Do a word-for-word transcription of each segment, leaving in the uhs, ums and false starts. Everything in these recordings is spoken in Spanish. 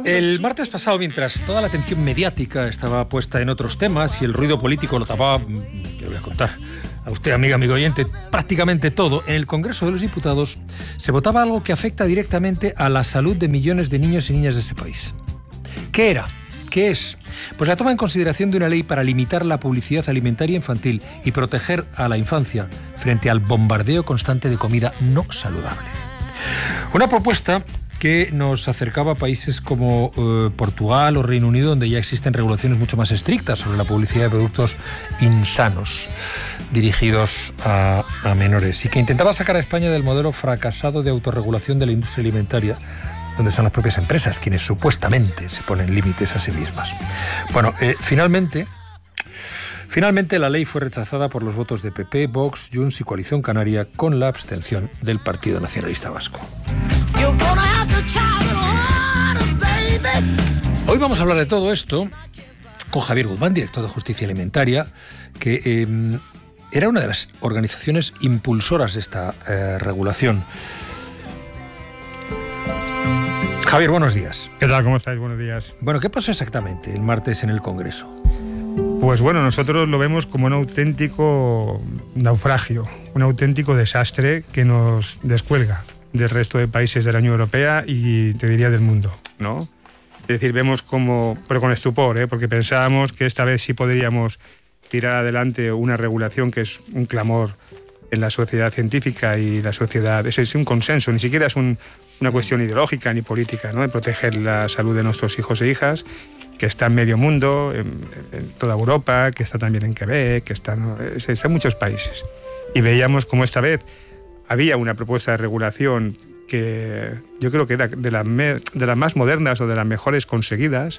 El martes pasado, mientras toda la atención mediática estaba puesta en otros temas y el ruido político lo tapaba, le voy a contar a usted, amiga, amigo oyente, prácticamente todo, en el Congreso de los Diputados se votaba algo que afecta directamente a la salud de millones de niños y niñas de este país. ¿Qué era? ¿Qué es? Pues la toma en consideración de una ley para limitar la publicidad alimentaria infantil y proteger a la infancia frente al bombardeo constante de comida no saludable. Una propuesta que nos acercaba a países como eh, Portugal o Reino Unido, donde ya existen regulaciones mucho más estrictas sobre la publicidad de productos insanos dirigidos a, a menores, y que intentaba sacar a España del modelo fracasado de autorregulación de la industria alimentaria, donde son las propias empresas quienes supuestamente se ponen límites a sí mismas. Bueno, eh, finalmente... Finalmente, la ley fue rechazada por los votos de P P, Vox, Junts y Coalición Canaria, con la abstención del Partido Nacionalista Vasco. Hoy vamos a hablar de todo esto con Javier Guzmán, director de Justicia Alimentaria, que eh, era una de las organizaciones impulsoras de esta eh, regulación. Javier, buenos días. ¿Qué tal? ¿Cómo estáis? Buenos días. Bueno, ¿qué pasó exactamente el martes en el Congreso? Pues bueno, nosotros lo vemos como un auténtico naufragio, un auténtico desastre que nos descuelga del resto de países de la Unión Europea y te diría del mundo, ¿no? Es decir, vemos como, pero con estupor, ¿eh? Porque pensábamos que esta vez sí podríamos tirar adelante una regulación que es un clamor en la sociedad científica y la sociedad, ese es un consenso, ni siquiera es un, una cuestión ideológica ni política, ¿no? De proteger la salud de nuestros hijos e hijas, que está en medio mundo, en, en toda Europa, que está también en Quebec, que está, ¿no? está en muchos países. Y veíamos como esta vez había una propuesta de regulación que yo creo que era de, la me, de las más modernas o de las mejores conseguidas,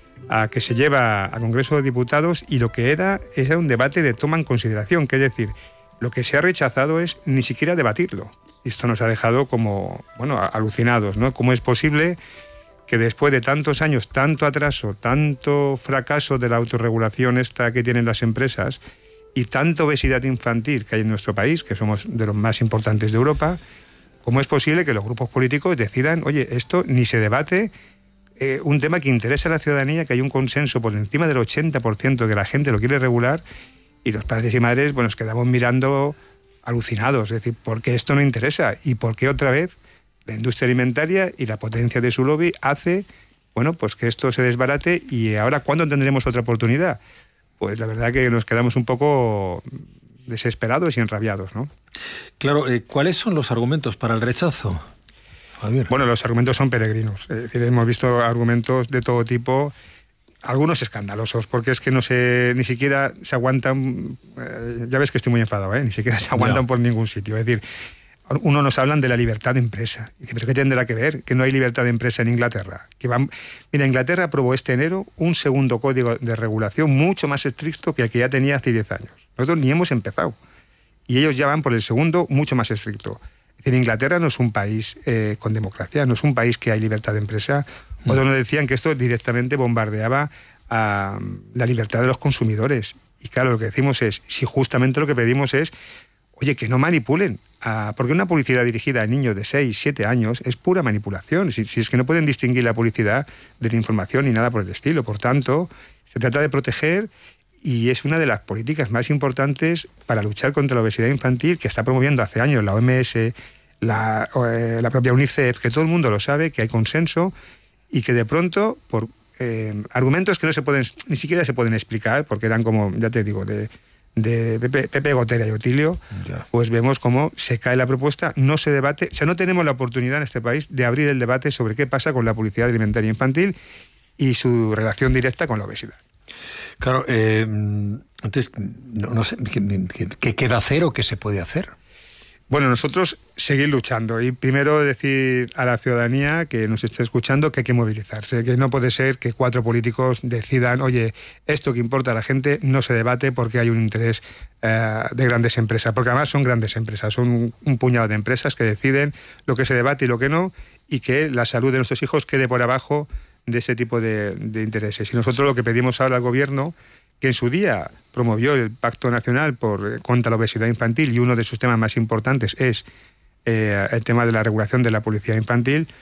a que se lleva al Congreso de Diputados, y lo que era era un debate de toma en consideración, que es decir, lo que se ha rechazado es ni siquiera debatirlo. Esto nos ha dejado como, bueno, alucinados, ¿no? ¿Cómo es posible que después de tantos años, tanto atraso, tanto fracaso de la autorregulación esta que tienen las empresas y tanta obesidad infantil que hay en nuestro país, que somos de los más importantes de Europa, cómo es posible que los grupos políticos decidan, oye, esto ni se debate, eh, un tema que interesa a la ciudadanía, que hay un consenso por encima del ochenta por ciento que la gente lo quiere regular, y los padres y madres, bueno, nos quedamos mirando alucinados, es decir, ¿por qué esto no interesa? ¿Y por qué otra vez la industria alimentaria y la potencia de su lobby hace, bueno, pues que esto se desbarate? Y ahora, ¿cuándo tendremos otra oportunidad? Pues la verdad que nos quedamos un poco desesperados y enrabiados, ¿no? Claro, eh, ¿cuáles son los argumentos para el rechazo, Javier? Bueno, los argumentos son peregrinos. Es decir, hemos visto argumentos de todo tipo, algunos escandalosos, porque es que no se, ni siquiera se aguantan, eh, ya ves que estoy muy enfadado, ¿eh? Ni siquiera se aguantan no. por ningún sitio. Es decir, uno nos hablan de la libertad de empresa. Y dice, ¿pero qué tendrá que ver? Que no hay libertad de empresa en Inglaterra. Que van... Mira, Inglaterra aprobó este enero un segundo código de regulación mucho más estricto que el que ya tenía hace diez años. Nosotros ni hemos empezado. Y ellos ya van por el segundo mucho más estricto. Es decir, Inglaterra no es un país eh, con democracia, no es un país que hay libertad de empresa. Mm. Otros nos decían que esto directamente bombardeaba a la libertad de los consumidores. Y claro, lo que decimos es, si justamente lo que pedimos es, oye, que no manipulen, a, porque una publicidad dirigida a niños de seis, siete años es pura manipulación, si, si es que no pueden distinguir la publicidad de la información ni nada por el estilo. Por tanto, se trata de proteger, y es una de las políticas más importantes para luchar contra la obesidad infantil que está promoviendo hace años la O M S, la, eh, la propia UNICEF, que todo el mundo lo sabe, que hay consenso, y que de pronto, por eh, argumentos que no se pueden, ni siquiera se pueden explicar, porque eran como, ya te digo, de... de Pepe, Pepe Gotera y Otilio, ya. Pues vemos cómo se cae la propuesta, no se debate, o sea, no tenemos la oportunidad en este país de abrir el debate sobre qué pasa con la publicidad alimentaria infantil y su relación directa con la obesidad. Claro, eh, entonces, no, no sé, ¿qué, qué, ¿qué queda hacer o qué se puede hacer? Bueno, nosotros seguir luchando y primero decir a la ciudadanía que nos esté escuchando que hay que movilizarse, que no puede ser que cuatro políticos decidan, oye, esto que importa a la gente no se debate porque hay un interés eh, de grandes empresas, porque además son grandes empresas, son un, un puñado de empresas que deciden lo que se debate y lo que no, y que la salud de nuestros hijos quede por abajo de ese tipo de, de intereses. Y nosotros lo que pedimos ahora al gobierno, que en su día promovió el Pacto Nacional por, contra la Obesidad Infantil, y uno de sus temas más importantes es eh, el tema de la regulación de la publicidad infantil,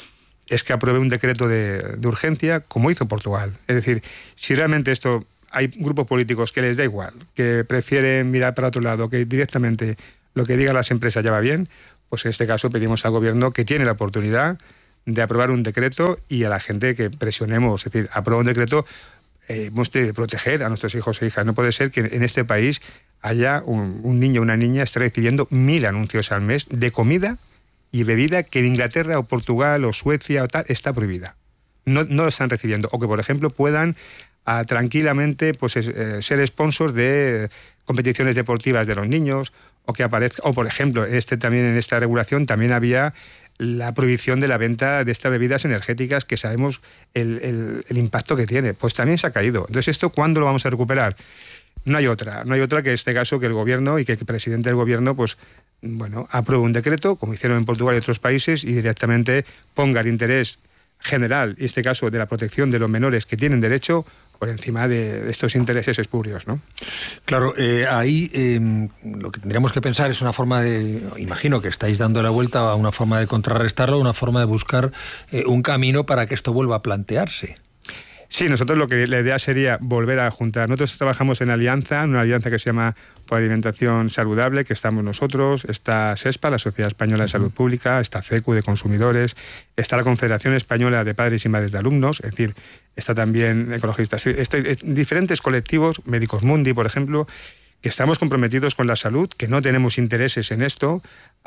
es que apruebe un decreto de, de urgencia como hizo Portugal. Es decir, si realmente esto hay grupos políticos que les da igual, que prefieren mirar para otro lado, que directamente lo que digan las empresas ya va bien, pues en este caso pedimos al gobierno que tiene la oportunidad de aprobar un decreto y a la gente que presionemos, es decir, aprobar un decreto, eh, hemos de proteger a nuestros hijos e hijas. No puede ser que en este país haya un, un niño o una niña esté recibiendo mil anuncios al mes de comida y bebida que en Inglaterra o Portugal o Suecia o tal está prohibida. No, no lo están recibiendo. O que, por ejemplo, puedan a, tranquilamente pues, eh, ser sponsors de competiciones deportivas de los niños, o que aparezca, o por ejemplo, este, también en esta regulación también había la prohibición de la venta de estas bebidas energéticas que sabemos el, el, el impacto que tiene. Pues también se ha caído. Entonces, ¿esto cuándo lo vamos a recuperar? No hay otra, no hay otra que en este caso que el gobierno y que el presidente del gobierno pues bueno, apruebe un decreto, como hicieron en Portugal y otros países, y directamente ponga el interés general, en este caso de la protección de los menores que tienen derecho, por encima de estos intereses espurios, ¿no? Claro, eh, ahí eh, lo que tendríamos que pensar es una forma de, imagino que estáis dando la vuelta a una forma de contrarrestarlo, una forma de buscar eh, un camino para que esto vuelva a plantearse. Sí, nosotros lo que la idea sería volver a juntar. Nosotros trabajamos en alianza, en una alianza que se llama Por Alimentación Saludable, que estamos nosotros, está SESPA, la Sociedad Española de Salud Pública, está CECU de Consumidores, está la Confederación Española de Padres y Madres de Alumnos, es decir, está también ecologistas, está, diferentes colectivos, Médicos Mundi, por ejemplo, que estamos comprometidos con la salud, que no tenemos intereses en esto,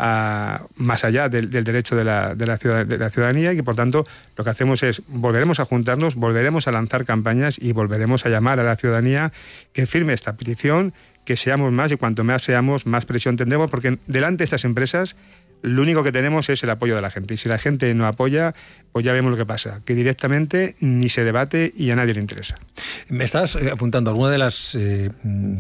a, más allá del, del derecho de la, de, la ciudad, de la ciudadanía, y que por tanto lo que hacemos es, volveremos a juntarnos, volveremos a lanzar campañas y volveremos a llamar a la ciudadanía que firme esta petición, que seamos más, y cuanto más seamos, más presión tendremos, porque delante de estas empresas lo único que tenemos es el apoyo de la gente, y si la gente no apoya, pues ya vemos lo que pasa, que directamente ni se debate y a nadie le interesa. Me estás apuntando alguna de las eh,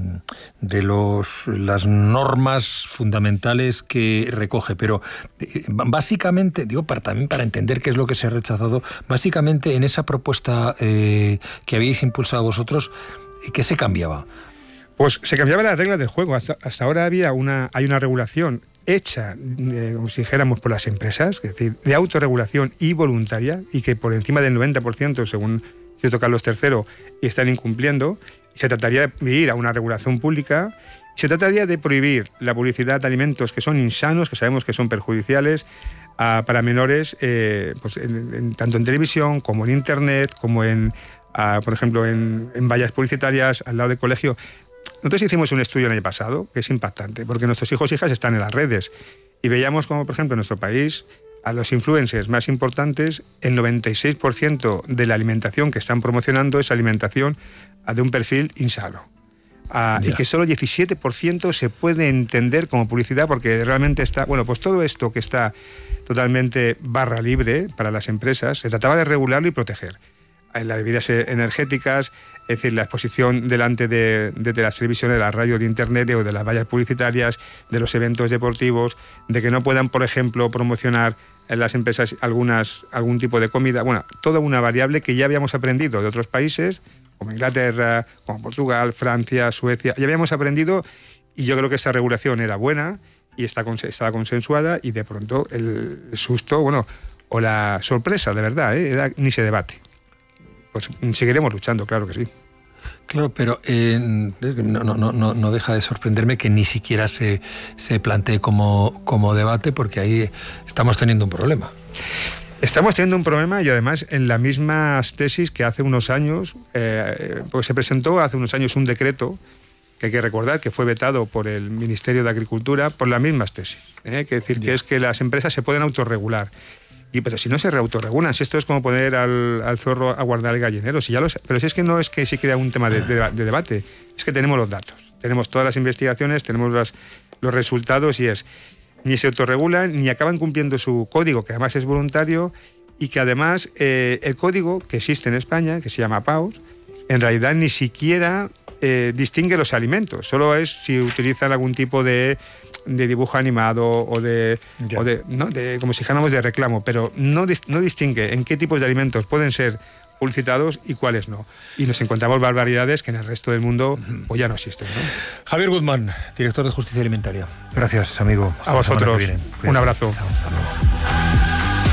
de los las normas fundamentales que recoge, pero eh, básicamente, digo, para, también para entender qué es lo que se ha rechazado, básicamente en esa propuesta eh, que habéis impulsado vosotros, ¿qué se cambiaba? Pues se cambiaban las reglas del juego. Hasta, hasta ahora había una, hay una regulación hecha, eh, como si dijéramos, por las empresas, es decir, de autorregulación y voluntaria, y que por encima del noventa por ciento, según cierto Carlos tercero, están incumpliendo. Se trataría de ir a una regulación pública. Se trataría de prohibir la publicidad de alimentos que son insanos, que sabemos que son perjudiciales a, para menores, eh, pues en, en, tanto en televisión como en internet, como en, a, por ejemplo, en, en vallas publicitarias al lado del colegio. Nosotros hicimos un estudio el año pasado que es impactante, porque nuestros hijos e hijas están en las redes y veíamos como, por ejemplo, en nuestro país, a los influencers más importantes, el noventa y seis por ciento de la alimentación que están promocionando es alimentación de un perfil insano. Uh, y que solo diecisiete por ciento se puede entender como publicidad, porque realmente está... Bueno, pues todo esto que está totalmente barra libre para las empresas, se trataba de regularlo y proteger. Las bebidas energéticas, es decir, la exposición delante de, de, de las televisiones, de la radio, de internet o de las vallas publicitarias, de los eventos deportivos, de que no puedan, por ejemplo, promocionar en las empresas algunas, algún tipo de comida. Bueno, toda una variable que ya habíamos aprendido de otros países, como Inglaterra, como Portugal, Francia, Suecia. Ya habíamos aprendido, y yo creo que esta regulación era buena y está, estaba consensuada, y de pronto el susto, bueno, o la sorpresa, de verdad, ¿eh? Era, ni se debate. Pues seguiremos luchando, claro que sí. Claro, pero eh, no, no, no, no deja de sorprenderme que ni siquiera se, se plantee como, como debate, porque ahí estamos teniendo un problema. Estamos teniendo un problema, y además en las mismas tesis que hace unos años, eh, pues se presentó hace unos años un decreto que hay que recordar que fue vetado por el Ministerio de Agricultura por las mismas tesis. ¿eh? Que decir, que es que las empresas se pueden autorregular. Y, pero si no se autorregulan, si esto es como poner al, al zorro a guardar el gallinero, si ya los, pero si es que no es que se queda un tema de, de, de debate, es que tenemos los datos, tenemos todas las investigaciones, tenemos las, los resultados, y es, ni se autorregulan, ni acaban cumpliendo su código, que además es voluntario, y que además eh, el código que existe en España, que se llama PAUS, en realidad ni siquiera eh, distingue los alimentos, solo es si utilizan algún tipo de... de dibujo animado o de, o de, ¿no? de como si dijéramos de reclamo, pero no, no distingue en qué tipos de alimentos pueden ser publicitados y cuáles no. Y nos encontramos barbaridades que en el resto del mundo pues ya no existen, ¿no? Javier Guzmán, director de Justicia Alimentaria. Gracias, amigo. Hasta a vosotros. Un abrazo. Chao, hasta luego.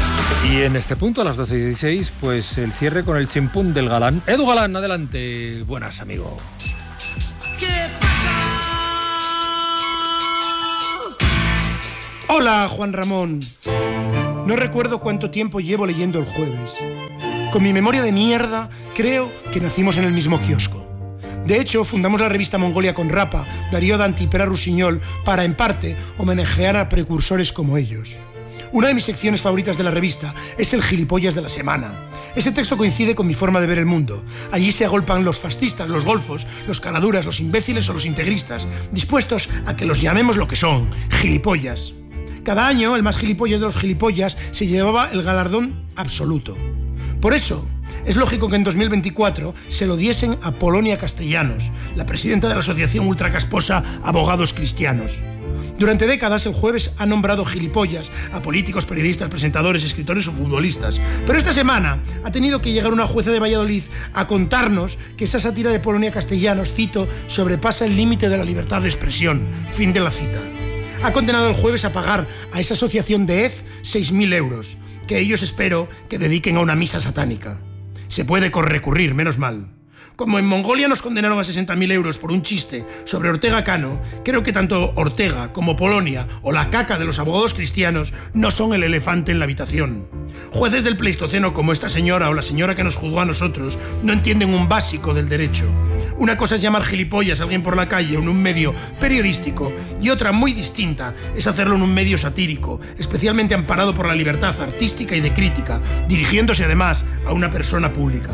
Y en este punto, a las doce y dieciséis, pues el cierre con el chimpún del Galán. Edu Galán, adelante. Buenas, amigo. Hola, Juan Ramón. No recuerdo cuánto tiempo llevo leyendo El Jueves. Con mi memoria de mierda, creo que nacimos en el mismo kiosco. De hecho, fundamos la revista Mongolia con Rapa, Darío Danti y Pera Rusiñol para, en parte, homenajear a precursores como ellos. Una de mis secciones favoritas de la revista es el Gilipollas de la Semana. Ese texto coincide con mi forma de ver el mundo. Allí se agolpan los fascistas, los golfos, los caraduras, los imbéciles o los integristas, dispuestos a que los llamemos lo que son, gilipollas. Cada año, el más gilipollas de los gilipollas se llevaba el galardón absoluto. Por eso, es lógico que en dos mil veinticuatro se lo diesen a Polonia Castellanos, la presidenta de la asociación ultracasposa Abogados Cristianos. Durante décadas, El Jueves ha nombrado gilipollas a políticos, periodistas, presentadores, escritores o futbolistas. Pero esta semana ha tenido que llegar una jueza de Valladolid a contarnos que esa sátira de Polonia Castellanos, cito, sobrepasa el límite de la libertad de expresión. Fin de la cita. Ha condenado El Jueves a pagar a esa asociación de E Z seis mil euros, que ellos espero que dediquen a una misa satánica. Se puede recurrir, menos mal. Como en Mongolia nos condenaron a sesenta mil euros por un chiste sobre Ortega Cano, creo que tanto Ortega como Polonia o la caca de los abogados cristianos no son el elefante en la habitación. Jueces del Pleistoceno como esta señora o la señora que nos juzgó a nosotros no entienden un básico del derecho. Una cosa es llamar gilipollas a alguien por la calle o en un medio periodístico y otra muy distinta es hacerlo en un medio satírico, especialmente amparado por la libertad artística y de crítica, dirigiéndose además a una persona pública.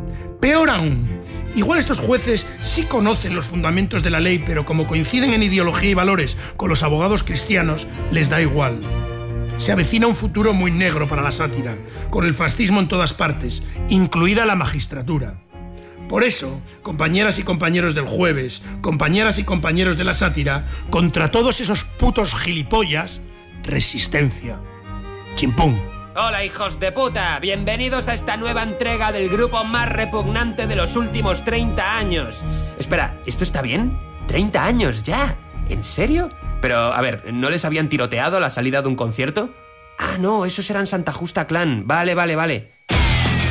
Peor aún, igual estos jueces sí conocen los fundamentos de la ley, pero como coinciden en ideología y valores con los abogados cristianos, les da igual. Se avecina un futuro muy negro para la sátira, con el fascismo en todas partes, incluida la magistratura. Por eso, compañeras y compañeros del Jueves, compañeras y compañeros de la sátira, contra todos esos putos gilipollas, resistencia. Chimpún. Hola, hijos de puta, bienvenidos a esta nueva entrega del grupo más repugnante de los últimos treinta años. Espera, ¿esto está bien? ¿treinta años ya? ¿En serio? Pero, a ver, ¿no les habían tiroteado a la salida de un concierto? Ah, no, esos eran Santa Justa Clan. Vale, vale, vale.